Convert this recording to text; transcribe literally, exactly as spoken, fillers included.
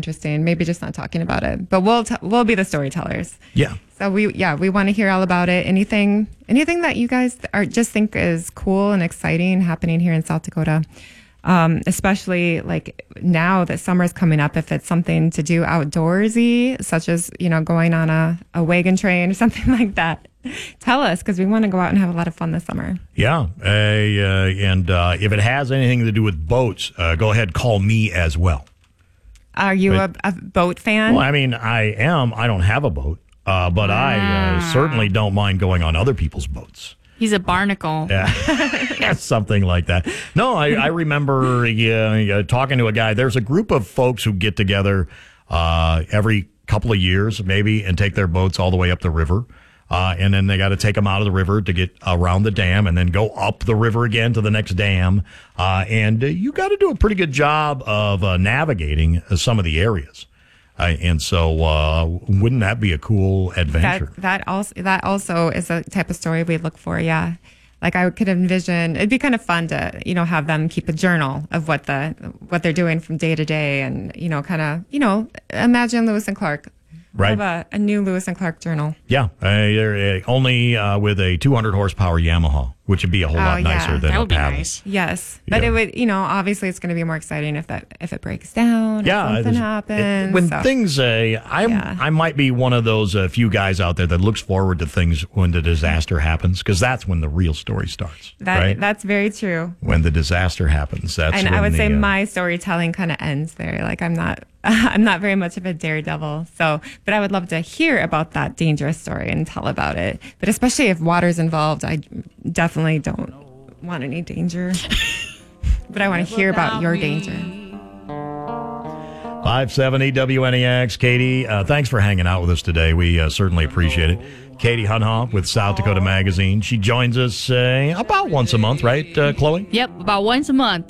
interesting. Maybe just not talking about it, but we'll t- we'll be the storytellers. Yeah. So we yeah we want to hear all about it. Anything anything that you guys are just think is cool and exciting happening here in South Dakota. Um, especially like now that summer's coming up, if it's something to do outdoorsy, such as, you know, going on a, a wagon train or something like that, tell us, because we want to go out and have a lot of fun this summer. Yeah. Uh, uh, and uh, if it has anything to do with boats, uh, go ahead, call me as well. Are you a, a boat fan? Well, I mean, I am. I don't have a boat, uh, but I uh, certainly don't mind going on other people's boats. He's a barnacle. Yeah, yeah something like that. No, I, I remember uh, talking to a guy. There's a group of folks who get together uh, every couple of years, maybe, and take their boats all the way up the river. Uh, and then they got to take them out of the river to get around the dam and then go up the river again to the next dam. Uh, and uh, you got to do a pretty good job of uh, navigating uh, some of the areas. Uh, and so, uh, wouldn't that be a cool adventure? That, that also that also is a type of story we look for. Yeah, like I could envision it'd be kind of fun to you know have them keep a journal of what the what they're doing from day to day, and you know kind of you know imagine Lewis and Clark. Right. Have a, a new Lewis and Clark journal. Yeah, uh, uh, only uh, with a two hundred horsepower Yamaha, which would be a whole Oh, lot yeah. nicer than That a would be paddle. nice. Yes, but Yeah. it would you know obviously it's going to be more exciting if that if it breaks down. Yeah, or something it- happens. It, when so. things, uh, I'm, Yeah. I might be one of those uh, few guys out there that looks forward to things when the disaster happens, because that's when the real story starts. that right? that's very true. When the disaster happens, that's And when I would the, say uh, my storytelling kind of ends there. Like I'm not, I'm not very much of a daredevil. So, but I would love to hear about that dangerous story and tell about it. But especially if water's involved, I definitely don't want any danger. But I want to hear about your danger. five seventy W N E X. Katie, uh, thanks for hanging out with us today. We uh, certainly appreciate it. Katie Hunhoff with South Dakota Magazine. She joins us uh, about once a month, right, uh, Chloe? Yep, about once a month.